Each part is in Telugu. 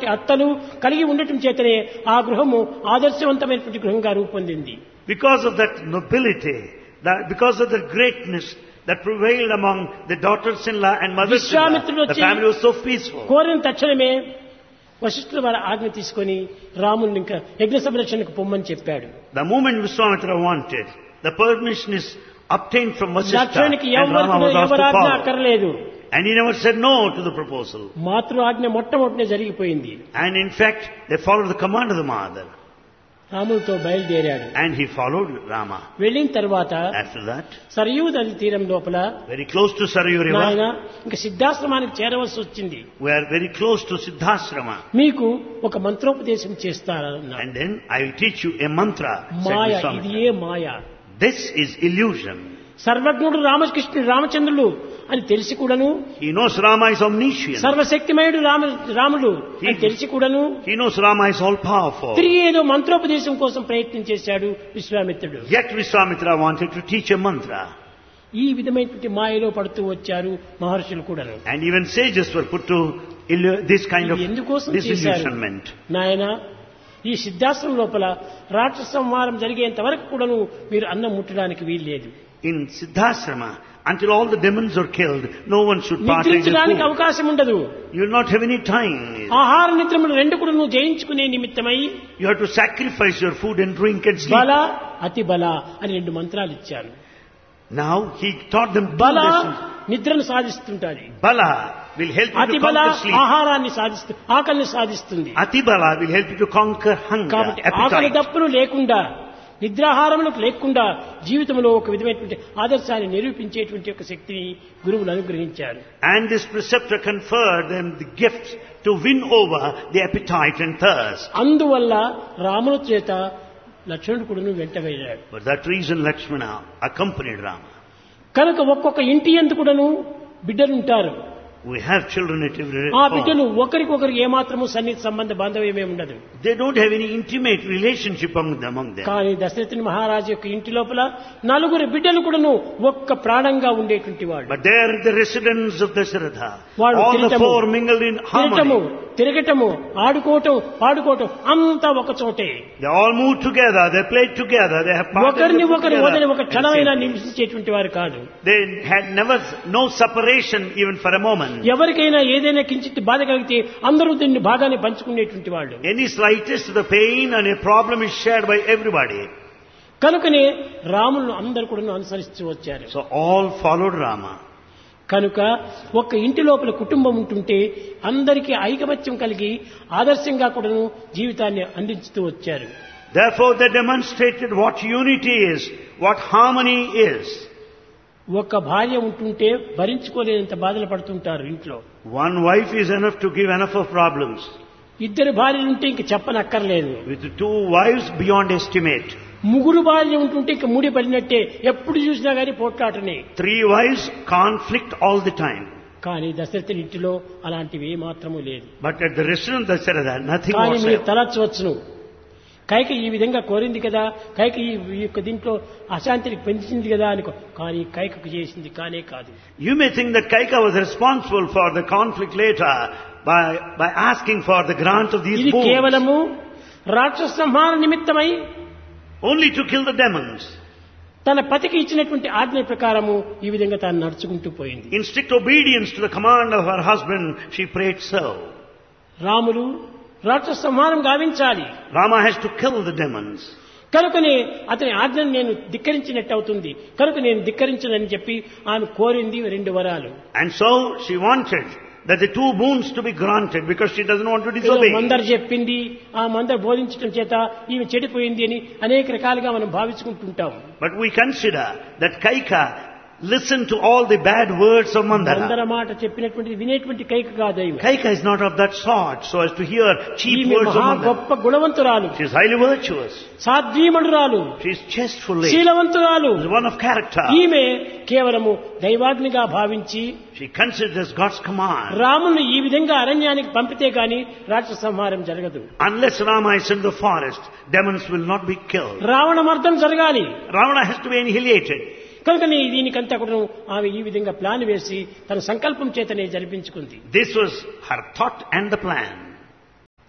అత్తలు కలిగి ఉండటం చేతనే ఆ గృహము ఆదర్శవంతమైనటువంటి గృహంగా రూపొందింది. Because of that nobility, because of the greatness that prevailed among the daughters-in-law and mothers-in-law, the family was so peaceful. కోరిన తక్షణమే వశిష్ఠుల వారి ఆజ్ఞ తీసుకొని రాముని ఇంకా యజ్ఞ సంరక్షణకు పొమ్మని చెప్పాడు. The moment Vishwamitra wanted, the permission is obtained from Vasishtha, లక్ష్మణునికి and Rama was asked to ఎవరాజ్ఞ follow. అక్కర్లేదు. And he never said no to the proposal. మాతృ ఆజ్ఞ మొట్టమొదటినే జరిగిపోయింది. And in fact, they followed the command of the mother. రాములతో బయలుదేరాడు. And he followed Rama. వెళ్ళిన తర్వాత After that, సరయూ నది తీరం లోపల very close to Sarayu నాయన River, ఇంకా సిద్ధాశ్రమానికి చేరవలసి వచ్చింది. we are very close to Siddhasrama. మీకు ఒక మంత్రోపదేశం చేస్తారన్నాడు. And then I will teach you a mantra, said మాయ, ఇది Vishwamitra. A Maya? This is illusion. సర్వజ్ఞుడు రామచంద్రులు అని తెలిసి కూడాను, He knows Rama is omniscient. సర్వశక్తిమయుడు రాముడు అని తెలిసి కూడాను He knows Rama is all powerful. తిరిగి ఏదో మంత్రోపదేశం కోసం ప్రయత్నం చేశాడు విశ్వామిత్రుడు. Yet Vishwamitra wanted to teach a mantra. ఈ విధమైనటువంటి మాయలో పడుతూ వచ్చారు మహర్షులు కూడాను. And even sages were put to this kind of ఇది ఎందుకోసం చేశారు disillusionment. నాయన? ఈ సిద్ధాశ్రమం లోపల రాక్షస సంహారం జరిగేంత వరకు కూడాను మీరు అన్నం ముట్టడానికి వీల్లేదు. In Siddhasrama, until all the demons are killed, no one should partake in నిద్రించడానికి food. అవకాశం ఉండదు. You will not have any time. ఆహార నిద్రములు రెండు కూడా నువ్వు జయించుకునే నిమిత్తమై You have to sacrifice your food and drink and sleep. బల అతి బల అని రెండు మంత్రాలు ఇచ్చాను. Now he taught them two బల lessons. నిద్రను సాధిస్తుంటాది, Bala will help you అతి to బల conquer sleep. ఆహారాన్ని సాధిస్తుంది, ఆకలిని సాధిస్తుంది. Atibala will help you to conquer hunger, కాబట్టి ఆకలి appetite. దప్పులు లేకుండా నిద్రాహారములకు లేకుండా జీవితంలో ఒక విధమైనటువంటి ఆదర్శాన్ని నిరూపించేటువంటి ఒక శక్తిని గురువులు అనుగ్రహించారు. And this preceptor conferred them the gift to win over the appetite and thirst. అందువల్ల రాముని చేత లక్ష్మణుడు కూడా వెంట వెళ్ళాడు. For that reason Lakshmana accompanied Rama. కనుక ఒక్కొక్క ఇంటి యందు కూడాను బిడ్డలుంటారు. We have children at every ఆ home. బిడ్డలు ఒకరికొకరికి ఏమాత్రము సన్నిహిత సంబంధ బాంధవ్యమే ఉండదు. They don't have any intimate relationship among them. కానీ దశరథుని మహారాజు యొక్క ఇంటి లోపల నలుగురు బిడ్డలు కూడాను ఒక్క ప్రాణంగా ఉండేటువంటి వాళ్ళు. But they are the residents of Dasharatha. వాళ్ళు All the four mingled in harmony. తిరగటము, ఆడుకోవటం, పాడుకోవటం అంతా ఒక చోటే. They all move together, they play together, they have ఒకరిని ఒకరు వదిలి ఒక together. క్షణమైనా నివసించేటువంటి వారు కాదు. They had never, no separation even for a moment. ఎవరికైనా ఏదైనా కించిత్ బాధ కలిగితే అందరూ దీన్ని బాగానే పంచుకునేటువంటి వాళ్ళు. Any slightest the pain and a problem is shared by everybody. కనుకనే రాములను అందరూ కూడా అనుసరిస్తూ వచ్చారు. So all followed Rama. కనుక ఒక్క ఇంటి లోపల కుటుంబం ఉంటుంటే అందరికీ ఐకమత్యం కలిగి ఆదర్శంగా కూడాను జీవితాన్ని అందించుతూ వచ్చారు. Therefore they demonstrated what unity is, what harmony is. ఒక్క భార్య ఉంటుంటే భరించుకోలేనంత బాధలు పడుతుంటారు ఇంట్లో. One wife is enough to give enough of problems. ఇద్దరు భార్యలు ఉంటే ఇంక చెప్పనక్కర్లేదు. With two wives beyond estimate. ముగ్గురు భార్య ఉంటుంటే ఇంక ముడి పడినట్టే, ఎప్పుడు చూసినా గానీ పోట్లాటనే. Three wives, conflict all the time. కానీ దశరథుని ఇంటిలో అలాంటివి ఏ మాత్రము లేదు. But at the restaurant Dasharatha, nothing కానీ మీరు whatsoever. తలచవచ్చును, కైక ఈ విధంగా కోరింది కదా, కైక ఈ యొక్క దీంట్లో అశాంతిని పెంచింది కదా అనుకో. కానీ కైకకు చేసింది కానే కాదు. You may think that Kaika was responsible for the conflict later by asking for the grant of these ఇది boons. కేవలము రాక్షస సంహార నిమిత్తమై Only to kill the demons. తన పతికి ఇచ్చినటువంటి ఆజ్ఞ ప్రకారము ఈ విధంగా తాను నడుచుకుంటూ పోయింది. In strict obedience to the command of her husband, she prayed so. Ramulu రాక్షస సంహారం గావించాలి. Rama has to kill the demons. కనుకనే అతని ఆజ్ఞను నేను ధిక్కరించినట్టు అవుతుంది, కనుక నేను ధిక్కరించనని చెప్పి ఆమె కోరింది రెండు వరాలు. And so she wanted that the two boons to be granted because she doesn't want to disobey. మందరు చెప్పింది, ఆ మందరు బోధించడం చేత ఈమె చెడిపోయింది అని అనేక రకాలుగా మనం భావించుకుంటుంటాం. But we consider that Kaika listened to all the bad words of Manthara Mandara. మాట చెప్పినటువంటి వినేటువంటి కైక కాదు ఈమె. Kaika is not of that sort so as to hear cheap ఈమె words of మహా Mandara. గొప్ప గుణవంతురాలు, She is highly virtuous. సాధ్వీమణురాలు, She is chasteful lady. శీలవంతురాలు. She is one of character. ఈమె కేవలము దైవాజ్ఞగా భావించి She considers God's command. రాముని ఈ విధంగా అరణ్యానికి పంపితే గాని రాక్షస సంహారం జరగదు. Unless Rama is in the forest, demons will not be killed. Ravana మర్దం జరగాలి. Ravana has to be annihilated. కనుక దీనికంతా కూడా ఆమె ఈ విధంగా ప్లాన్ వేసి తన సంకల్పం చేతనే జరిపించుకుంది. This was her thought and the plan.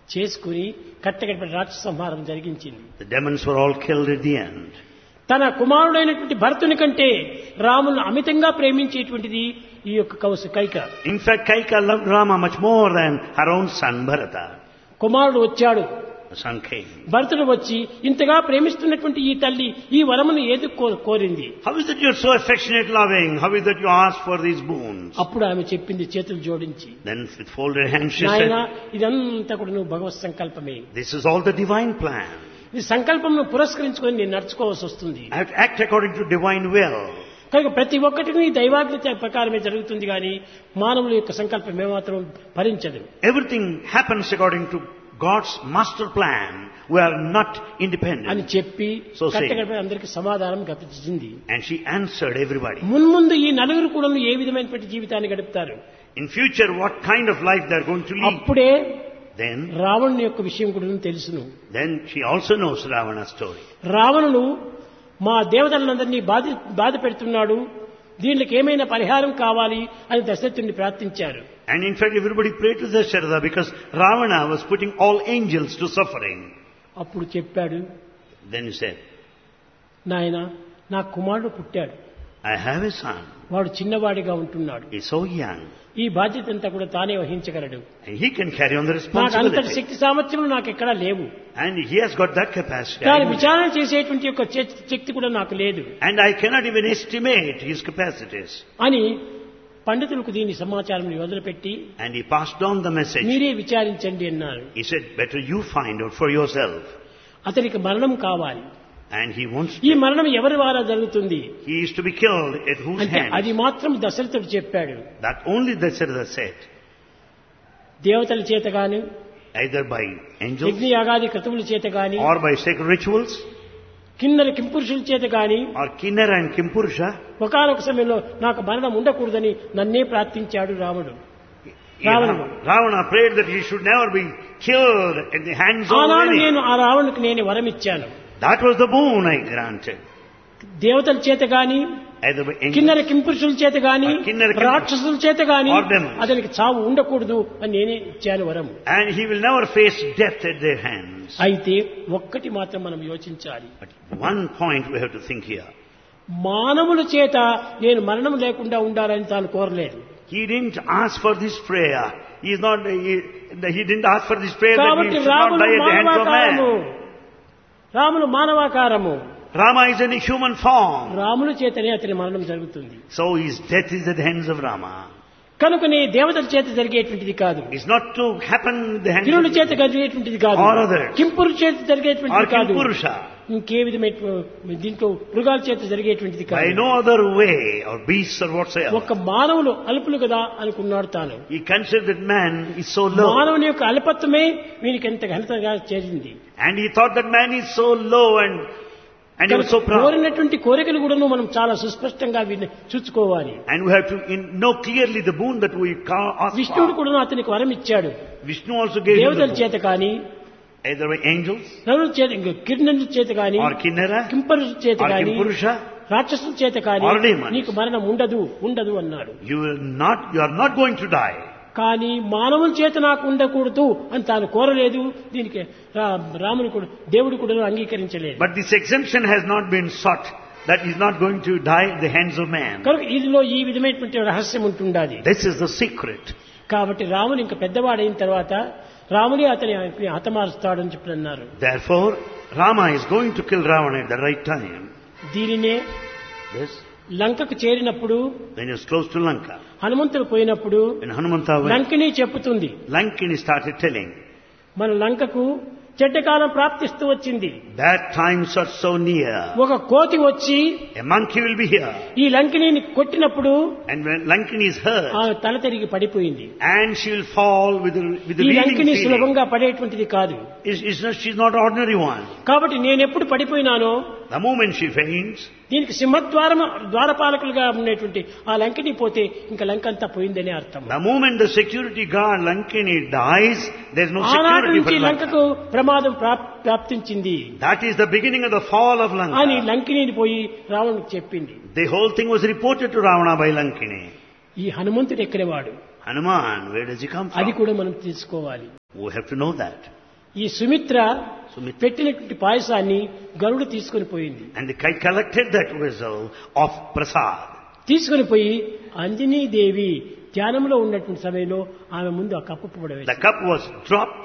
చేసుకుని కట్టకట్టిన రాక్షస సంహారం జరిగించింది. The demons were all killed at the end. తన కుమారుడైనటువంటి భరతుని కంటే రామును అమితంగా ప్రేమించేటువంటిది ఈ యొక్క Kaika. In fact, Kaika loved Rama much more than her own son Bharata. కుమారుడు వచ్చాడు, The son came. భరతుడు వచ్చి ఇంతగా ప్రేమిస్తున్నటువంటి ఈ తల్లి ఈ వరమును ఏది కోరింది? How is it you're so affectionate, loving? How is it you ask for these boons? అప్పుడు ఆమె చెప్పింది చేతులు జోడించి, Then with folded hands she నాయనా said, ఇదంతా కూడా నువ్వు భగవత్ సంకల్పమే. this is all the divine plan. ఈ సంకల్పంను పురస్కరించుకొని నేను నడుచుకోవాల్సి వస్తుంది. I have to act according to divine will. కనుక ప్రతి ఒక్కటిని దైవాజ్ఞ ప్రకారమే జరుగుతుంది కానీ మానవుల యొక్క సంకల్పం ఏమాత్రం భరించదు. Everything happens according to God's master plan. We are not independent. అని చెప్పి So saying. కట్టకడపై అందరికి సమాధానం గతించింది. And she answered everybody. మున్ముందు ఈ నలుగురు కూడా ఏ విధమైనటువంటి జీవితాన్ని గడుపుతారు? In future, what kind of life they are going to lead? అప్పుడే Then రావణుని యొక్క విషయం కూడా తెలుసును. she also knows Ravana's story. రావణుడు మా దేవతలందరినీ బాధ పెడుతున్నాడు, దీనికి ఏమైనా పరిహారం కావాలి అని దశరథుడిని ప్రార్థించారు. And in fact, everybody prayed to Dasharatha because Ravana was putting all angels to suffering. అప్పుడు చెప్పాడు, Then he said, నాయనా నా కుమారుడు పుట్టాడు, I have a son. వాడు చిన్నవాడిగా ఉంటున్నాడు, He's so young. ఈ బాధ్యత అంతా కూడా తానే వహించగలడు, And he can carry on the నాకు అంతటి responsibility. శక్తి సామర్థ్యములు నాకు ఎక్కడా లేవు, And he has got that capacity. దాని విచారణ చేసేటువంటి యొక్క శక్తి కూడా నాకు లేదు And I cannot even estimate his capacities. అని పండితులకు దీని సమాచారం వదిలిపెట్టి And he passed on the message. మీరే విచారించండి అన్నారు. He said, better you find out for yourself. అతనికి మరణం కావాలి, And he wants ఈ మరణం ఎవరి ద్వారా జరుగుతుంది he is to be killed at whose అంటే hand? అది మాత్రం దశరథుడు చెప్పాడు. That only Dasharatha said. దేవతల చేత గాని Either by angels యజ్ఞయాగాది క్రతువుల చేత గాని or by sacred rituals కిన్నర కింపురుషుల చేత గాని or Kinnara and Kimpurusha. ఒకనొక సమయంలో నాకు మరణం ఉండకూడదని నన్నే ప్రార్థించాడు రాముడు. Ravana prayed that he should never be killed at the hands of ఆనాడు any. నేను ఆ రావణునికి నేను వరం ఇచ్చాను. That was the boon I granted. దేవతల చేత గాని Either by కిన్నర angels కింపురుషుల చేత గాని or కిన్నర కింపురుషుల రాక్షసుల చేత గాని or demons. అతనికి చావు ఉండకూడదు అని నేనే ఇచ్చాను వరం. and he will never face death at their hands. అయితే ఒక్కటి మాత్రం మనం యోచించాలి. But one point we have to think here. మానవుల చేత నేను మరణం లేకుండా ఉండాలని తాను కోరలేదు. He didn't ask for this prayer. He didn't ask for this prayer that he కాబట్టి should not రాముడు die at the hands of మానవాకారము, man. రాముడు మానవాకారము, Rama is in a human form. రాముల చేతనే అతని మరణం జరుగుతుంది. So his death is at the hands of Rama. కనుకనే దేవతల చేత జరిగేటువంటిది కాదు, It's not to happen at the hands కిరుల of చేత జరిగేటువంటిది కాదు, Or others. కింపురు చేత or జరిగేటువంటిది కాదు, Kimpurusha. ఇంకే విధమైన దీంట్లో మృగాల చేత జరిగేటువంటిది By కాదు. no other way or beasts or whatsoever. ఒక మానవులు అల్పులు కదా అనుకున్నాడు తాను. He considered that man is so low. మానవుని యొక్క అల్పత్వమే వీనికి ఎంత ఘనతగా చేరింది. And he thought that man is so low and he was so proud. కోరినటువంటి కోరికలు కూడా మనం చాలా సుస్పష్టంగా చూసుకోవాలి. And we have to know clearly the boon that we ask విష్ణుడు for. కూడా అతనికి వరం ఇచ్చాడు. Vishnu also gave him దేవతల the చేత boon. కానీ Either by angels నరుల చేత కిరణుల చేత కానీ or Kinnara కింపరుల చేత or కానీ Kimpurusha. రాక్షసుల చేత కానీ or demons. నీకు మరణం ఉండదు అన్నాడు. You are not going to die. కానీ మానవుల చేత నాకు ఉండకూడదు అని తాను కోరలేదు. దీనికి రాముడు కూడా దేవుడు కూడా అంగీకరించలేదు. But this exemption has not been sought. That is not going to die at the hands of man. కనుక ఇదిలో ఈ విధమైనటువంటి రహస్యం ఉంటుండాలి. This is the secret. కాబట్టి రాముడు ఇంకా పెద్దవాడైన తర్వాత రాముడే అతని హతమారుస్తాడని చెప్పి అన్నారు. Therefore, Rama is going to kill Ravana at the right time. దీనినే Yes. లంకకు చేరినప్పుడు When he was close to Lanka, హనుమంతుడు పోయినప్పుడు when Hanumanta went, Lankini చెప్పుతుంది, Lankini started telling, మన లంకకు చెడ్డకాలం ప్రాప్తిస్తూ వచ్చింది. bad times are so near. ఒక కోతి వచ్చి A monkey will be here. ఈ లంకిని కొట్టినప్పుడు And when Lankini is hurt, ఆమె తల తిరిగి పడిపోయింది. and she will fall with the ఈ bleeding లంకిని feeling. సులభంగా పడేటువంటిది కాదు. She's not ordinary one. కాబట్టి నేను ఎప్పుడు పడిపోయినానో The moment she faints, దీనికి ద్వారపాలకులుగా ఉండేటువంటి ఆ లంకిని పోతే ఇంకా లంక అంతా పోయిందనే అర్థం. the moment the security guard Lankini dies, there's no ఆనాటి security for నుంచి Lanka. లంకకు ప్రమాదం ప్రాప్తించింది That is the beginning of the fall of అని Lanka. లంకిని పోయి రావణుడికి చెప్పింది. The whole thing was reported to Ravana by Lankini. ఈ హనుమంతుడు ఎక్కడేవాడు, Hanuman, where does he come అది from? కూడా మనం తెలుసుకోవాలి. We have to know that. ఈ సుమిత్ర పెట్టినటువంటి పాయసాన్ని గరుడు తీసుకొని పోయింది. And the kite collected that vessel of prasad. తీసుకొని పోయి అంజనీదేవి ధ్యానంలో ఉన్నటువంటి సమయంలో ఆమె ముందు ఆ cup పడవేసింది. The cup was dropped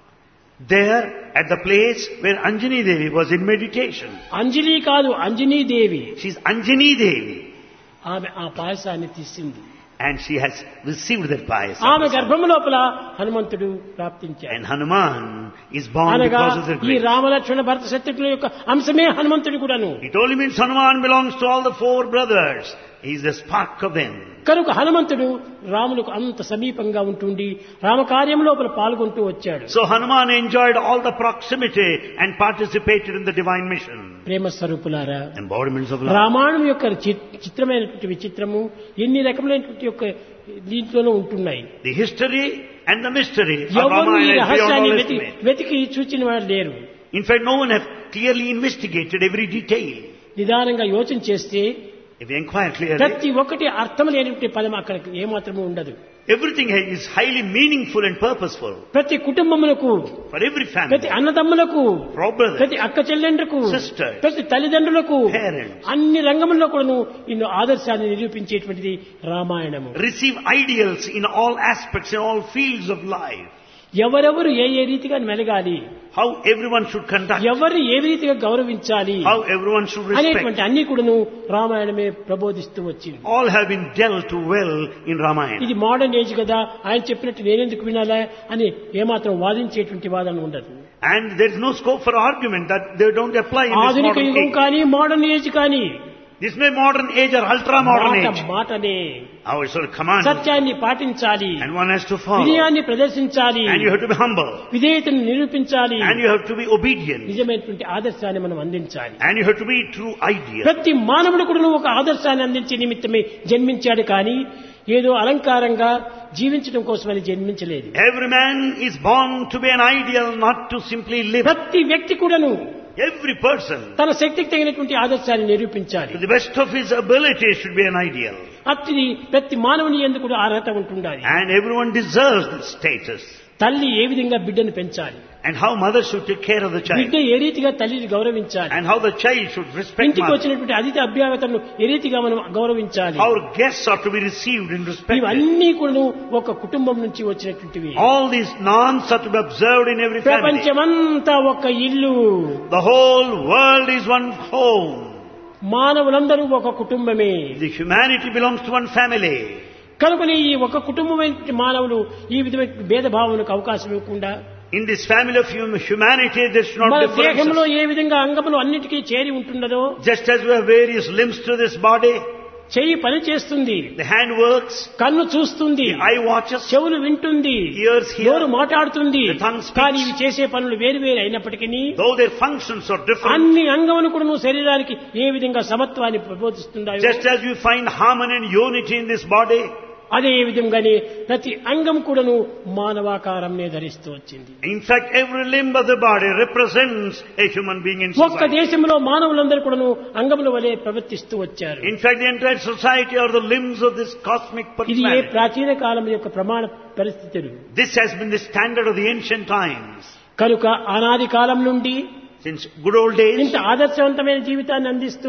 there at the place where Anjani Devi was in meditation. అంజలి కాదు, అంజనీదేవి. She's Anjani Devi. ఆమె ఆ పాయసాన్ని తీసింది. And she has received that payasam. ఆమె గర్భము లోపల హనుమంతుడు ప్రాప్తించాడు. And Hanuman is born అనగా because of the ఈ grace. రామలక్ష్మణ భరత శత్రుఘ్నుల యొక్క అంశమే హనుమంతుడు కూడాను. It only means Hanuman belongs to all the 4 brothers. He is the spark of them. కనుక హనుమంతుడు రాములకు అంత సమీపంగా ఉంటుండి రామకార్యం లోపల పాల్గొంటూ వచ్చాడు. So Hanuman enjoyed all the proximity and participated in the divine mission. ప్రేమ స్వరూపులారా, Embodiments of love. రామాయణం యొక్క చిత్రమైనటువంటి విచిత్రము ఎన్ని రకములైనటువంటి యొక్క దీంట్లోనూ ఉంటున్నాయి. The history and the mystery of ఎవరు ఈ Ramayana is beyond రహస్యాన్ని all estimate. వెతికి చూచిన వారు లేరు. In fact, no one has clearly investigated every detail. నిదానంగా యోచన చేస్తే If you inquire clearly, ప్రతి ఒక్కటి అర్థం లేనటువంటి పదం అక్కడ ఏమాత్రము ఉండదు. everything is highly meaningful and purposeful. ప్రతి కుటుంబములకు, For every family, ప్రతి అన్నదమ్ములకు, for all brothers, ప్రతి అక్క చెల్లెండ్రకు, sisters, ప్రతి తల్లిదండ్రులకు, parents, అన్ని రంగముల్లో కూడాను ఇన్ని ఆదర్శాన్ని నిరూపించేటువంటిది రామాయణము. receive ideals in all aspects, in all fields of life. ఎవరెవరు ఏ రీతిగా మెలగాలి, How everyone should conduct, ఎవరిని ఏ రీతిగా గౌరవించాలి how everyone should respect. అనేటువంటి అన్ని కూడాను రామాయణమే ప్రబోధిస్తూ వచ్చింది. All have been dealt well in Ramayana. ఇది మోడర్న్ ఏజ్ కదా, ఆయన చెప్పినట్టు నేనెందుకు వినాలా అని ఏమాత్రం వాదించేటువంటి వాదన ఉండదు. And there is no scope for argument that they don't apply in this ఆధునిక modern యుగం age. కానీ మోడర్న్ ఏజ్ కానీ This may modern age or ultra modern age. మాటనే Our sort of command. సత్యాన్ని పాటించాలి, And one has to follow. వినయాన్ని ప్రదర్శించాలి, And you have to be humble. విధేయతను నిరూపించాలి, And you have to be obedient. నిజమైనటువంటి ఆదర్శాన్ని మనం అందించాలి. And you have to be true ideal. ప్రతి మానవుడు కూడా ఒక ఆదర్శాన్ని అందించే నిమిత్తమే జన్మించాడు కానీ ఏదో అలంకారంగా జీవించడం కోసమని జన్మించలేదు. Every man is born to be an ideal, not to simply live. ప్రతి వ్యక్తి కూడాను Every person, తన శక్తికి తగినటువంటి ఆదర్శాన్ని నిరూపించాలి. to the best of his ability, should be an ideal. అట్టి ప్రతి మానవుని యందు కూడా అర్హత ఉంటుండాలి. And everyone deserves the status. తల్లి ఏ విధంగా బిడ్డను పెంచాలి, And how mother should take care of the బిడ్డ child. ఏ రీతిగా తల్లిని గౌరవించాలి, And how the child should respect ఇంటికి mother. వచ్చినటువంటి అతిథి అభ్యాగతను ఏ రీతిగా మనం గౌరవించాలి. How guests are to be received and respected. ఇవన్నీ కూడా ఒక కుటుంబం నుంచి వచ్చినటువంటివి. All these norms are to be observed in every family. ప్రపంచమంతా ఒక ఇల్లు, The whole world is one home. మానవులందరూ ఒక కుటుంబమే. The humanity belongs to one family. కనుకని ఈ ఒక కుటుంబమైన మానవులు ఈ విధమైన భేదభావనకు అవకాశం ఇవ్వకుండా In this family of humanity, there should not మన be దేహంలో differences. ఏ విధంగా అంగములు అన్నిటికీ చేరి ఉంటున్నదో, Just as we have various limbs to this body, చెయ్యి పని చేస్తుంది, the hand works, కన్ను చూస్తుంది, the eye watches, చెవులు వింటుంది, ears నోరు hear. మాట్లాడుతుంది. The tongue speaks. కానీ ఇవి చేసే పనులు వేరు వేరు అయినప్పటికీ Though their functions are different, అన్ని అంగములు కూడా శరీరానికి ఏ విధంగా సమత్వాన్ని ప్రబోధిస్తున్నాయో just as we find harmony and unity in this body, అదే విధంగానే ప్రతి అంగం కూడాను మానవాకారంనే ధరిస్తూ వచ్చింది. in fact, every limb of the body represents a human being in ఒక్క society. దేశంలో మానవులందరూ కూడాను అంగముల వలె ప్రవర్తిస్తూ వచ్చారు. In fact, the entire society are the limbs of this cosmic ఇది ఏ personality. ప్రాచీన కాలం యొక్క ప్రమాణ పరిస్థితులు. This has been the standard of the ancient times. కనుక అనాది కాలం నుండి Since good old days, ఇంత ఆదర్శవంతమైన జీవితాన్ని అందిస్తూ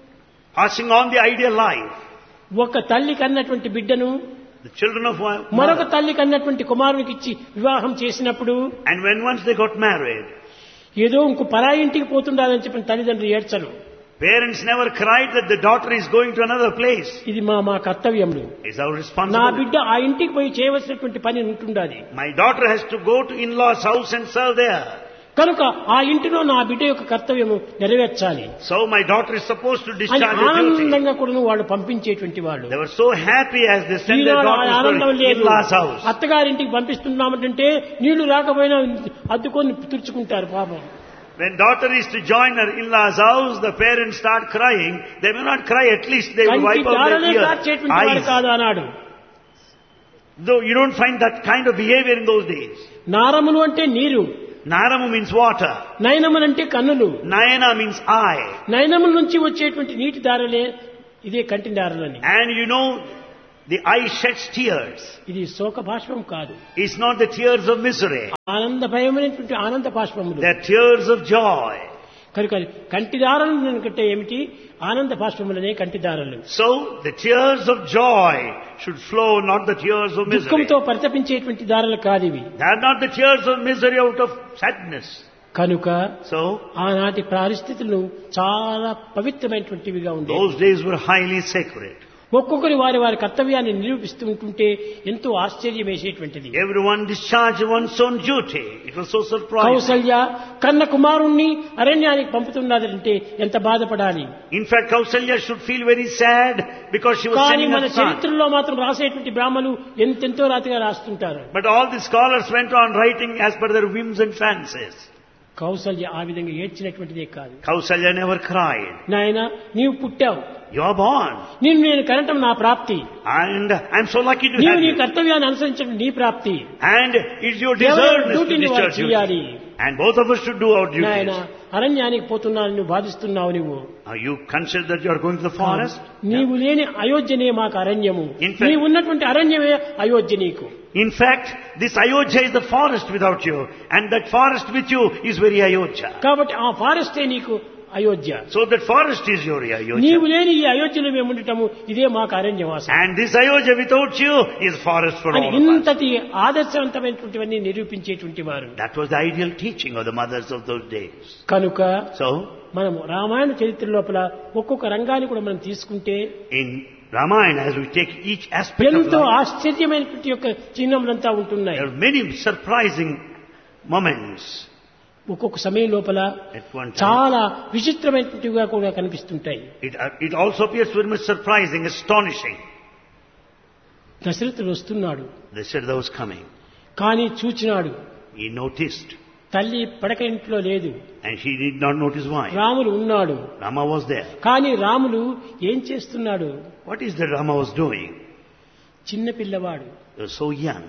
passing on the ideal life, ఒక తల్లి కన్నటువంటి బిడ్డను the children of one మరొక mother. తల్లి కన్నటువంటి కుమారునికి ఇచ్చి వివాహం చేసినప్పుడు And when once they got married, ఏదో ఇంకో పరాయి ఇంటికి పోతుండాలని చెప్పిన తల్లిదండ్రులు ఏడ్చరు. parents never cried that the daughter is going to another place. ఇది మా కర్తవ్యములు. It's our నా responsibility. బిడ్డ ఆ ఇంటికి పోయి చేయవలసినటువంటి పని ఉంటుండాలి. My daughter has to go to in-laws' house and serve there. కనుక ఆ ఇంటిలో నా బిడ్డ యొక్క కర్తవ్యము నెరవేర్చాలి So my daughter is supposed to అని discharge her duty. ఆనందంగా కూడా వాళ్ళు పంపించేటువంటి వాళ్ళు. They were so happy as they sent their ఈనాడు ఆ daughters ఆనందం to లేదు. in-laws' house. అత్తగారింటికి పంపిస్తున్నామంటే నీళ్లు రాకపోయినా అద్దుకొని తుడుచుకుంటారు పాపం. When daughter is to join her in-laws' house, the parents start crying. They may not cry, at least they will కంటి wipe out చారలే their కార్చేటువంటి వాడు eyes. కాదు అన్నాడు. Though you don't find that kind of behavior in those days. నారములు అంటే నీరు, Naramu means water. నయనములంటే కన్నులు, Nayana means eye. నయనముల నుంచి వచ్చేటువంటి నీటి దారలే ఇదే కంటి దారలని. And you know, The eye sheds tears. ఇది శోక బాష్పం కాదు. It's not the tears of misery. ఆనందభయమైనటువంటి ఆనంద బాష్పములు. They're tears of joy. కనుక కంటిదారలు అంటే ఏమిటి? ఆనంద బాష్పములనే కంటిదారలు. So the tears of joy should flow, not the tears of misery. దుఃఖంతో పరితపించేటువంటి దారలు కాదివి. They are not the tears of misery out of sadness. కనుక So ఆనాటి పరిస్థితులు చాలా పవిత్రమైనటువంటివిగా ఉండేవి. those days were highly sacred. ఒక్కొక్కరి వారి వారి కర్తవ్యాన్ని నిరూపిస్తూ ఉంటుంటే ఎంతో ఆశ్చర్యం వేసేటువంటిది. Everyone discharged one's own duty. It was so surprising. Kaushalya కన్న కుమారుణ్ణి అరణ్యానికి పంపుతున్నదంటే ఎంత బాధపడాలి. In fact, Kausalya should feel very sad because she was కానీ sending మన her son. చరిత్రలో మాత్రం రాసేటువంటి బ్రాహ్మలు ఎంతెంతో రాతిగా రాస్తుంటారు. But all the scholars went on writing as per their whims and fancies. Kaushalya ఆ విధంగా ఏడ్చినటువంటిదే కాదు. Kausalya never cried. నాయన నీవు పుట్టావు, You are born. నేను కనటం నా ప్రాప్తి, And I'm so lucky to నీవు have నీ you. కర్తవ్యాన్ని అనుసరించడం నీ ప్రాప్తి. And it's your deservedness to డ్యూటీని వారు discharge చేయాలి. duty. And both of us should do our నాయన duties. అరణ్యానికి పోతున్నాను నువ్వు బాధిస్తున్నావు. నువ్వు You consider that you are going to the forest? నీవు లేని అయోధ్యనే మాకు అరణ్యము, In fact- నీవు ఉన్నటువంటి అరణ్యమే అయోధ్య నీకు. In fact, this Ayodhya is the forest without you. And that forest with you is very Ayodhya. కాబట్టి ఆ ఫారెస్టే నీకు Ayodhya. So that forest is your Ayodhya. నీవు లేని ఈ అయోధ్యలో మేము ఉండటము ఇదే మాకు అరణ్యవాసం And this Ayodhya without you is forest for అని all of us. ఇంతటి ఆదర్శవంతమైనటువంటివన్నీ నిరూపించేటువంటి వారు. That was the ideal teaching of the mothers of those days. కనుక So, మనము రామాయణ చరిత్ర లోపల ఒక్కొక్క రంగాన్ని కూడా మనం తీసుకుంటే in Ramayana, as we take each aspect of ఎంతో life, ఆశ్చర్యమైనటువంటి యొక్క చిహ్నములంతా ఉంటున్నాయి. there are many surprising moments ఒక్కొక్క సమయం లోపల at one time. చాలా విచిత్రమైనటువంటివిగా కూడా కనిపిస్తుంటాయి. It also appears very much surprising, astonishing. దశరథుడు వస్తున్నాడు, Dasharatha was coming. కానీ చూచినాడు He noticed, తల్లి పడక ఇంట్లో లేదు, and he did not notice why. రాముడు ఉన్నాడు. Rama was there. కానీ రాముడు ఏం చేస్తున్నాడు? What is that Rama was doing? చిన్న పిల్లవాడు He was so young.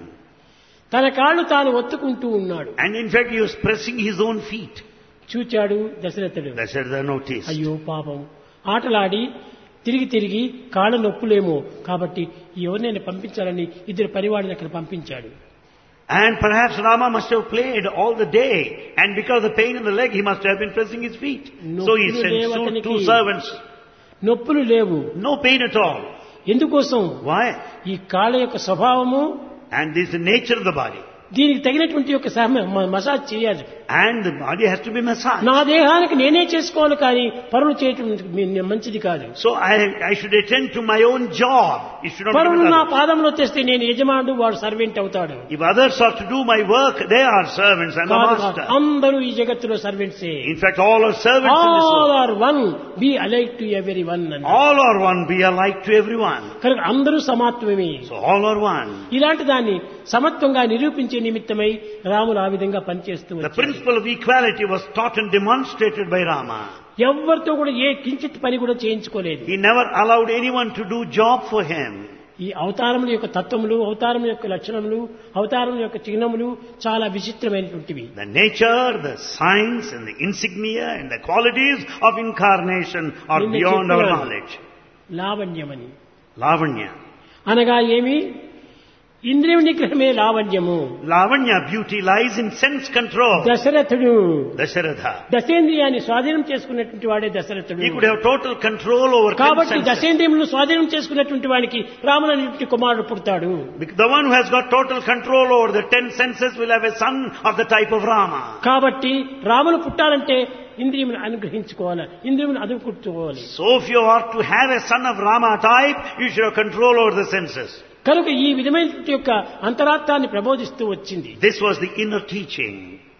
తన కాళ్ళు తాను ఒత్తుకుంటూ ఉన్నాడు. And in fact, he was pressing his own feet. చూచాడు దశరథుడు. Dasharatha noticed. అయ్యో పాపం, ఆటలాడి తిరిగి తిరిగి కాళ్ళ నొప్పులేమో, కాబట్టి ఎవరినైనా పంపించాలని ఇద్దరు పనివాడిని అక్కడ పంపించాడు. And perhaps Rama must have played all the day, and because of the pain in the leg, he must have been pressing his feet. So he sent two servants. నొప్పులు లేవు. No pain at all. ఎందుకోసం? Why? ఈ కాళ్ళ యొక్క స్వభావము, And this is the nature of the body. దీనికి తగినటువంటి యొక్క మసాజ్ చేయాలి. And the body has to be massaged. నా దేహానికి నేనే చేసుకోవాలి, కానీ పరులు చేయటం మంచిది కాదు. So I should attend to my own job. It should not be పరులు with నా others. పాదంలో తెస్తే నేను యజమానుడు, వాడు సర్వెంట్ అవుతాడు. If others are to do my work, they are servants. I'm the master. అందరూ ఈ జగత్తులో సర్వెంట్సే. In fact, all are servants in this all world. Are one, B alike to every one. All are one, be alike to everyone. కనుక అందరూ సమాత్వమే. So all are one. ఇలాంటి దాన్ని సమత్వంగా నిరూపించే నిమిత్తమై రాములు ఆ విధంగా పనిచేస్తూ The వచ్చాడు. principle of equality was taught and demonstrated by Rama. ఎవరితో కూడా ఏ కించిత్ పని కూడా చేయించుకోలేదు. He never allowed anyone to do job for him. ఈ అవతారముల యొక్క తత్వములు, అవతారముల యొక్క లక్షణములు, అవతారముల యొక్క చిహ్నములు చాలా విచిత్రమైనటువంటివి. The nature, the signs and the insignia and the qualities of incarnation are నిన్న beyond our చెప్పాను, knowledge. లావణ్యమని Lavanya. అనగా ఏమి? ఇంద్రియ నిగ్రహమే లావణ్యము. Lavanya, beauty lies in sense control. దశరథుడు Dasharatha. దశేంద్రియాన్ని స్వాధీనం చేసుకున్నటువంటి వాడే దశరథుడు. He could have total control over 10 కాబట్టి senses. దశేంద్రియములను స్వాధీనం చేసుకున్నటువంటి వాడికి రాముడు అనేటువంటి కుమారుడు పుడతాడు. The one who has got total control over the 10 senses will have a son of the type of Rama. కాబట్టి రాములు పుట్టాలంటే ఇంద్రియములను అనుగ్రహించుకోవాలి, ఇంద్రియములను అదుపుకోవాలి. So if you are to have a son of Rama type, you should have control over the senses. కనుక ఈ విధమైనటువంటి యొక్క అంతరార్థాన్ని ప్రబోధిస్తూ వచ్చింది. This was the inner teaching.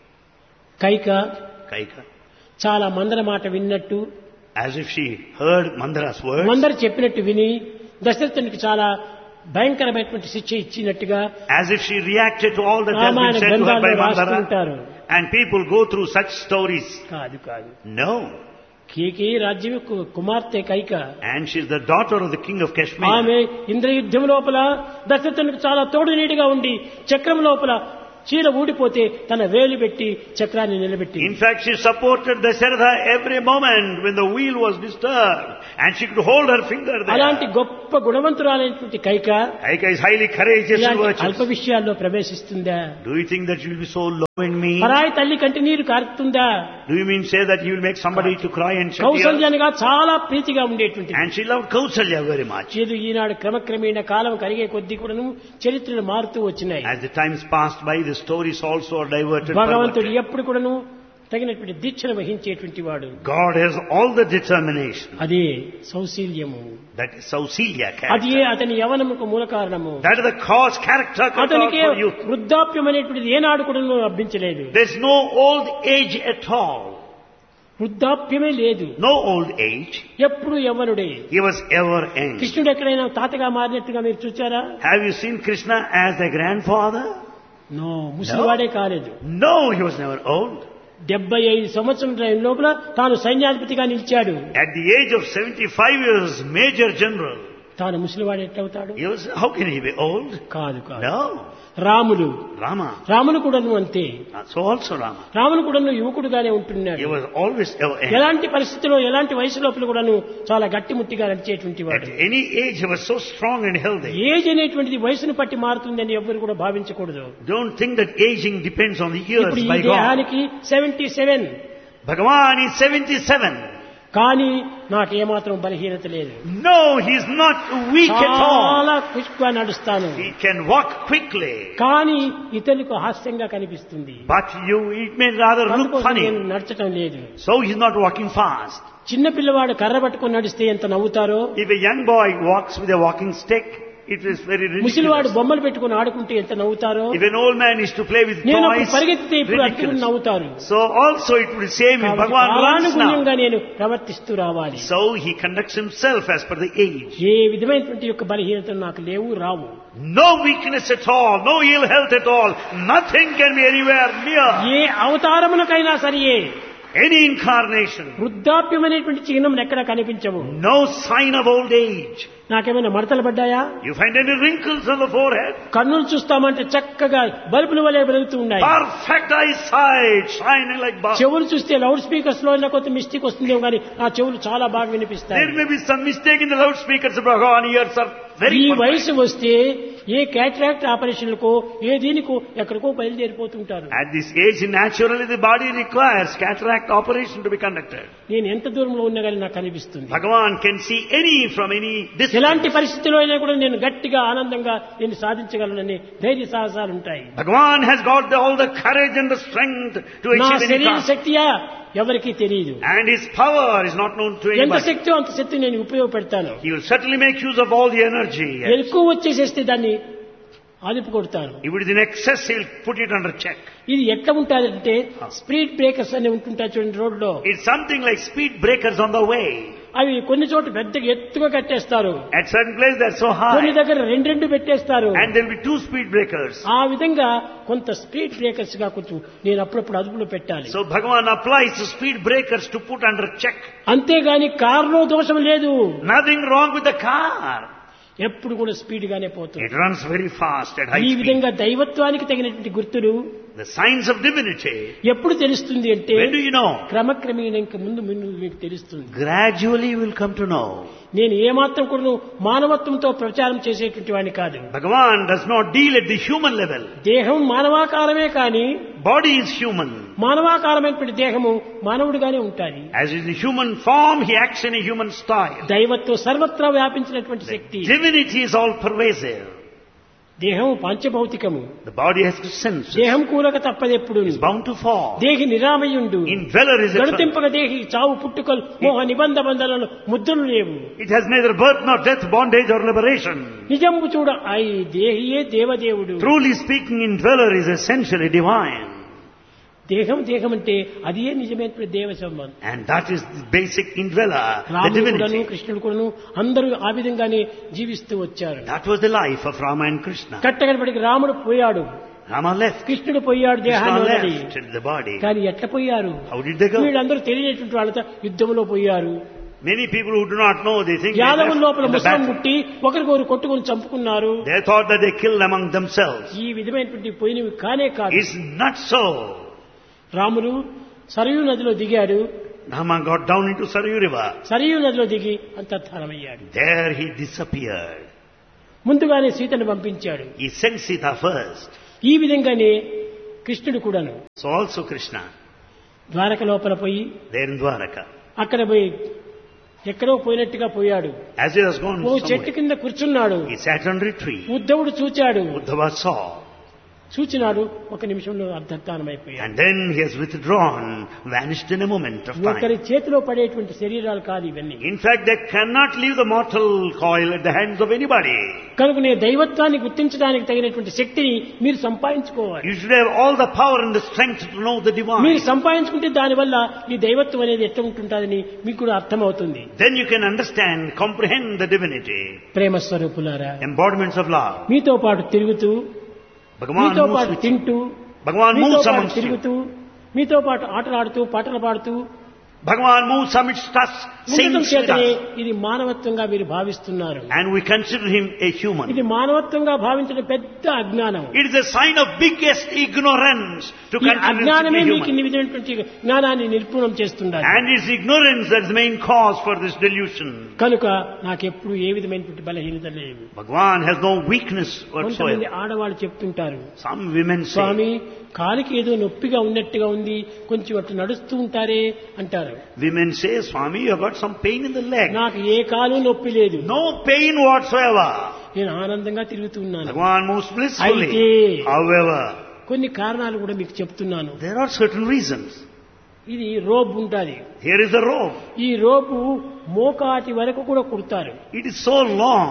Kaika Kaika, చాలా మందర మాట విన్నట్టు, as if she heard Mandara's words, మందర చెప్పినట్టు విని దశరథునికి చాలా భయంకరమైనటువంటి శిక్ష ఇచ్చినట్టుగా as if she reacted to all that has Ramayana been said to her by గ్రంథాల్లో రాస్తూ Mandara. ఉంటారు. And people go through such stories. కాదు కాదు, No. కేకేయి రాజ్యం కుమార్తె Kaika. And she's the daughter of the king of Kashmir. ఆమె ఇంద్రయుద్ధం లోపల దశరథునికి చాలా తోడు నీటిగా ఉండి చక్రం లోపల చీర ఊడిపోతే తన వేలు పెట్టి చక్రాన్ని నిలబెట్టి. In fact, she supported Dasharatha every moment when the wheel was disturbed, and she could hold her finger there. అలాంటి గొప్ప గుణవంతురాలైనటువంటి Kaika Kaika is highly courageous and ఇలాంటి అల్ప virtuous. విషయాల్లో ప్రవేశిస్తుందా? Do you think that you will be so low and mean? పరాయి తల్లి కంటి నీరు కారుతుందా? Do you mean say that you will make somebody to cry and shed tears? కౌసల్యనగా చాలా ప్రీతిగా ఉండేటువంటి. And she loved Kausalya very much. చేదు ఈనాడు క్రమక్రమేణ కాలం కరిగే కొద్దీ కూడాను చరిత్రలు మారుతూ వచ్చినాయి. As the times passed by, the stories also are diverted. భగవంతుడు perverted. ఎప్పుడు కూడాను తగినటువంటి దీక్షను వహించేటువంటి వాడు. God has all the determination. అదే సౌశీల్యము. That is Sausilya అదే character. అతని యవనముకు మూల కారణము. That is the cause, character అతనికి for youth. వృద్ధాప్యం అనేటువంటిది ఏనాడు కూడా లభించలేదు. There is no old age at all. వృద్ధాప్యమే లేదు. No old age. ఎప్పుడు యవ్వనుడే. He was ever young. కృష్ణుడు ఎక్కడైనా తాతగా మారినట్టుగా మీరు చూచారా? Have you seen Krishna as a grandfather? No, ముసలివాడే కాలేదు. No, he was never old. 75 సంవత్సరం లోపల తాను సైన్యాధిపతిగా నిలిచాడు. At the age of 75 years, Major General. తాను ముసలివాడు ఎట్లవుతాడు? How can he be old? కాదు కాదు. No. రాములు Rama. రాములు కూడాను అంతే. So also Rama. రాములు కూడాను యువకుడుగానే ఉంటున్నాడు. He was always ever young. ఎలాంటి పరిస్థితిలో ఎలాంటి వయసు లోపల కూడాను చాలా గట్టిముట్టిగా నడిచేటువంటి At వాడు. any age, he was so strong and healthy. Age అనేటువంటిది వయసును పట్టి మారుతుందని ఎవ్వరు కూడా భావించకూడదు. Don't think that aging depends on the years ఇప్పుడు ఈ by God. దేహానికి 77, Bhagavan is 77. కానీ నాకు ఏమాత్రం బలహీనత లేదు. No, he is not weak at all. చాలా క్విక్గా నడుస్తాను. He can walk quickly. కానీ ఇతరులకు హాస్యంగా కనిపిస్తుంది. But it may rather look అందుకోసం funny. నేను నడచడం లేదు. So he is not walking fast. చిన్న పిల్లవాడు కర్ర పట్టుకొని నడిస్తే ఎంత నవ్వుతారో, If a young boy walks with a walking stick, it is very ముసలివాడు ridiculous. బొమ్మలు పెట్టుకుని ఆడుకుంటే ఎంత నవ్వుతారో, If an old man is to play with నేను toys, అప్పుడు పరిగెత్తితే ఇప్పుడు అట్టుకుని ridiculous. నవ్వుతారు. So also it would say me, కాబట్టి Bhagavan runs now. కాలానుగుణ్యంగా నేను ప్రవర్తిస్తూ రావాలి. So he conducts himself as per the age. ఏ విధమైనటువంటి యొక్క బలహీనతలు నాకు లేవు, రావు. No weakness at all, no ill health at all. Nothing can be anywhere near. A అవతారమునకైనా సరియే Any incarnation. వృద్ధాప్యం అనేటువంటి చిహ్నం ఎక్కడ కనిపించవు. No sign of old age. నాకేమైనా మడతలు పడ్డాయా? You find any wrinkles on the forehead? కన్నులు చూస్తామంటే చక్కగా బల్బుల వలె వెలుగుతూ ఉన్నాయి. Perfect eyesight, shining like bulbs. చెవులు చూస్తే లౌడ్ స్పీకర్స్ లో కొంత మిస్టేక్ వస్తుందేమో కానీ ఆ చెవులు చాలా బాగా వినిపిస్తాయి. There may be some mistake in the loudspeakers, Bhagavan. Ears are very ఈ perfect. వయసు వస్తే ఏ క్యాటరాక్ట్ ఆపరేషన్లకో ఏ దీనికో ఎక్కడికో బయలుదేరిపోతుంటారు. At this age, naturally the body requires cataract operation to be conducted. నేను ఎంత దూరంలో ఉన్నా కానీ నాకు కనిపిస్తుంది. Bhagavan can see any from any distance. ఎలాంటి పరిస్థితిలో అయినా కూడా నేను గట్టిగా ఆనందంగా నేను సాధించగలనని ధైర్య సాహసాలు ఉంటాయి. Bhagavan has got all the courage and the strength to నా achieve any శరీర task. శక్తియా ఎవరికీ తెలియదు. And his power is not known to ఎంత anybody. శక్తి అంత శక్తి నేను ఉపయోగపెడతాను. He will certainly make use of all the energy. Yes. ఎక్కువ వచ్చేసేస్తే దాన్ని ఆదిపు కొడతాను. If it is in excess, he will put it under check. ఇది ఎట్లా ఉంటుందంటే స్పీడ్ బ్రేకర్స్ అని ఉంటుంటాయి చూడండి రోడ్లో. It's something like speed breakers on the way. అవి కొన్ని చోట్ల పెద్దగా ఎత్తుగా కట్టేస్తారు. At certain places they're so కొన్ని high. దగ్గర రెండు పెట్టేస్తారు. And there will be 2 speed breakers. ఆ విధంగా కొంత స్పీడ్ బ్రేకర్స్ గా కొంచెం నేను అప్పుడప్పుడు అదుపులో పెట్టాలి. So Bhagavan applies the speed breakers to put under check. అంతేగాని కారులో దోషం లేదు. Nothing wrong with the car. ఎప్పుడు కూడా స్పీడ్ గానే పోతుంది. It runs very fast at high ఈ speed. విధంగా దైవత్వానికి తగినటువంటి గుర్తులు The signs of divinity. ఎప్పుడు తెలుస్తుంది అంటే When do you know? క్రమక్రమేణ ఇంక ముందు మీకు తెలుస్తుంది. Gradually you will come to know. నేను ఏమాత్రం కూడా మానవత్వంతో ప్రచారం చేసేటువంటి వాడిని కాదు. Bhagavan does not deal at the human level. దేహం మానవాకారమే కానీ Body is human. మానవాకారమైనటువంటి దేహము మానవుడిగానే ఉంటాయి. As is the human form, he acts in a human style. దైవత్వం సర్వత్రా వ్యాపించినటువంటి శక్తి. Divinity is all pervasive. దేహం పంచభౌతికము. The body has two senses. దేహం కూలక తప్పదెప్పుడు. It's bound to fall. దేహి నిరామయుండు. Indweller is eternal. గడుతింపక దేహి చావు పుట్టుకలు మోహ నిబంధ బంధాలను ముద్రలు లేవు. It has neither birth nor death, bondage or liberation. నిజంబు చూడ ఐ దేహియే దేవదేవుడు. Truly speaking, indweller is essentially divine. దేహం దేహం అంటే అదే నిజమైన దేవ సంబంధం. And that is the basic indweller, the రాముడు కూడాను divinity. కృష్ణుడు కూడాను అందరూ ఆ విధంగానే జీవిస్తూ వచ్చారు. That was the life of Rama and Krishna. కట్టగడపడికి రాముడు పోయాడు, Rama left. కృష్ణుడు పోయాడు Krishna దేహాన్ని వదిలి. left the body. కానీ ఎట్లా పోయారు? How did they go? వీళ్ళందరూ తెలియనటువంటి వాళ్ళతో యుద్ధంలో పోయారు. Many people who do not know, they think they యాదవుల left లోపల in the ముసలం battle. పుట్టి ఒకరికొకరు కొట్టుకుని చంపుకున్నారు. They thought that they killed among themselves. ఈ విధమైనటువంటి పోయినవి కానే కాదు. It's not so. రాముడు సరయూ నదిలో దిగాడు. Rama got down into Sarayu River. Sarayu నదిలో దిగి అంతర్ధానమయ్యాడు. There he disappeared. ముందుగానే సీతను పంపించాడు. He sent Sita first. ఈ విధంగానే కృష్ణుడు కూడాను So also Krishna, ద్వారక లోపల పోయి there in Dwaraka. అక్కడ పోయి ఎక్కడో పోయినట్టుగా పోయాడు. As he was gone ఓ చెట్టు somewhere, కింద కూర్చున్నాడు. he sat under a tree. ఉద్ధవుడు చూచాడు. Uddhava saw. చూచినాడు. ఒక నిమిషంలో అర్ధత్తానమైపోయాడు. And then he has withdrawn, vanished in a moment of ఒకరి time. చేతిలో పడేటువంటి శరీరాలు కాదు ఇవన్నీ. In fact, they cannot leave the mortal coil at the hands of anybody. కనుక నే దైవత్వాన్ని గుర్తించడానికి తగినటువంటి శక్తిని మీరు సంపాదించుకోవాలి. You should have all the power and the strength to know the divine. మీరు సంపాదించుకుంటే దానివల్ల ఈ దైవత్వం అనేది ఎట్లా ఉంటుందని మీకు కూడా అర్థమవుతుంది. Then you can understand, comprehend the divinity. ప్రేమ స్వరూపులారా, Embodiments of love. మీతో పాటు తిరుగుతూ, Bhagavan మీతో moves పాటు with you. తింటూ, Bhagavan మీతో moves పాటు amongst you. తిరుగుతూ, మీతో పాటు ఆటలాడుతూ పాటలు పాడుతూ Bhagavan moves amidst us, ఉండటం sings with చేతనే us. ఇది మానవత్వంగా మీరు భావిస్తున్నారు. And we consider him a human. ఇది మానవత్వంగా భావించడం పెద్ద అజ్ఞానం. It is a sign of biggest ignorance to ఈ consider him to అజ్ఞానమే be మీకు human. ఇన్ని విధమైనటువంటి జ్ఞానాన్ని నిర్పూర్ణం చేస్తున్నారు. And it's ignorance that's the main cause for this delusion. కనుక నాకెప్పుడు ఏ విధమైనటువంటి బలహీనత లేదు. Bhagavan has no weakness కొంతమంది whatsoever. ఆడవాళ్ళు చెప్తుంటారు, Some women say, స్వామి కాలికి ఏదో నొప్పిగా ఉన్నట్టుగా ఉంది, కొంచెం అట్లా నడుస్తూ ఉంటారే అంటారు. women say, Swami, you have got some pain in the leg. నాకు ఏ కాలు నొప్పి లేదు, No pain whatsoever. నేను ఆనందంగా తిరుగుతూ ఉన్నాను. Bhagavan moves blissfully. అయితే However, కొన్ని కారణాలు కూడా మీకు చెప్తున్నాను. there are certain reasons. ఇది రోబ్ ఉంటుంది. Here is a rope. ఈ రోపు మోకాటి వరకు కూడా కుడతారు, It is so long.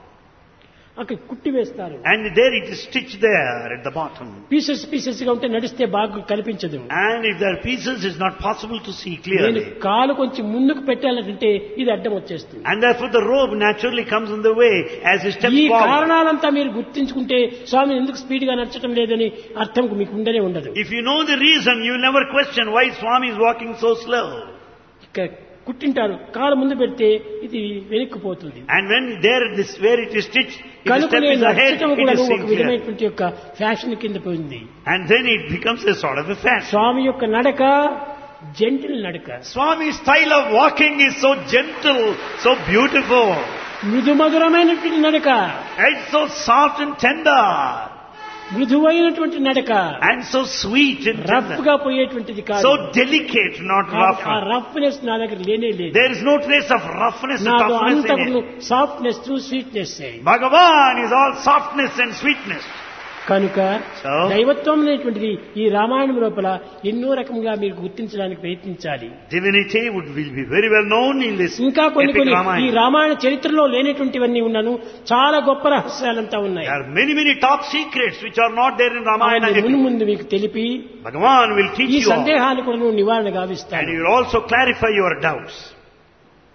అక్కడ కుట్టి వేస్తారు. And there it is stitched there at the bottom. Pieces pieces గా ఉంటే నడిస్తే బాగా కనిపించదు. And if there are pieces, it's not possible to see నేను clearly. కాలు కొంచెం ముందుకు పెట్టాలంటే ఇది అడ్డం వచ్చేస్తుంది. And therefore the rope naturally comes in the way as he steps ఈ forward. కారణాలంతా మీరు గుర్తించుకుంటే స్వామి ఎందుకు స్పీడ్ గా నడచడం లేదని అర్థం మీకు ఉండనే ఉండదు. If you know the reason, you will never question why Swami is walking so slow. ఇక్కడ కుట్టింటారు, కాలు ముందు పెడితే ఇది వెనక్కిపోతుంది. And when there, this where it is stitched, if the కనుక step నేను is ahead, నడచడం it కూడా is ఒక seen clear. విధమైనటువంటి యొక్క ఫ్యాషన్ కింద పోయింది. And then it becomes a sort of a fashion. స్వామి యొక్క నడక జెంటిల్ నడక. Swami's style of walking is so gentle, so beautiful. మృదుమధురమైనటువంటి నడక, It's so soft and tender. మృదువైనటువంటి నడక, And so sweet and rough tender. గా పోయేటువంటిది కాదు. So delicate, not rough. ఆ రఫ్నెస్ నా దగ్గర లేనే లేదు. There is no trace of roughness and నాకు toughness అంతా in it. Softness sweetness. Bhagavan is all softness and sweetness. కనుక So? దైవత్వం అనేటువంటిది ఈ రామాయణం లోపల ఎన్నో రకంగా మీరు గుర్తించడానికి ప్రయత్నించాలి. Divinity will be very well known in this ఇంకా కొన్ని epic కొన్ని ఈ Ramayana. రామాయణ చరిత్రలో లేనటువంటివన్నీ ఉన్నాను, చాలా గొప్ప రహస్యాలంతా ఉన్నాయి. There are many, many top secrets which are not there in Ramayana. ఆయన epic. ముందు మీకు తెలిపి Bhagavan will teach ఈ you all. సందేహాలు కూడా నువ్వు నివారణ And గావిస్తాను. he will also clarify your doubts.